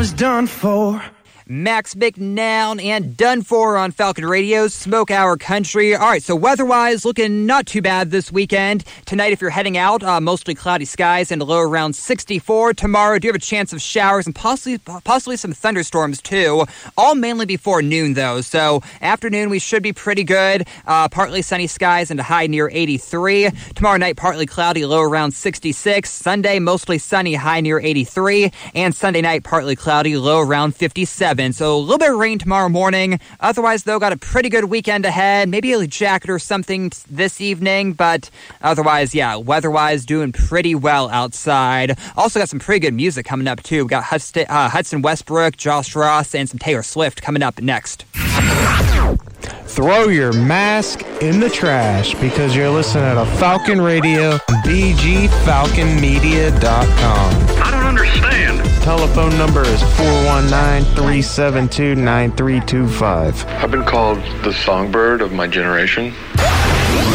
was done for. Max McNown and Done For on Falcon Radio's Smoke Hour Country. All right, so weather-wise, looking not too bad this weekend. Tonight, if you're heading out, mostly cloudy skies and a low around 64. Tomorrow, do have a chance of showers and possibly some thunderstorms, too. All mainly before noon, though. So afternoon, we should be pretty good. Partly sunny skies and a high near 83. Tomorrow night, partly cloudy, low around 66. Sunday, mostly sunny, high near 83. And Sunday night, partly cloudy, low around 57. So a little bit of rain tomorrow morning. Otherwise, though, got a pretty good weekend ahead. Maybe a jacket or something this evening. But otherwise, yeah, weather-wise, doing pretty well outside. Also got some pretty good music coming up, too. We got Hudson Westbrook, Josh Ross, and some Taylor Swift coming up next. Throw your mask in the trash because you're listening to Falcon Radio, bgfalconmedia.com. I don't understand. Telephone number is 419-372-9325. I've been called the songbird of my generation.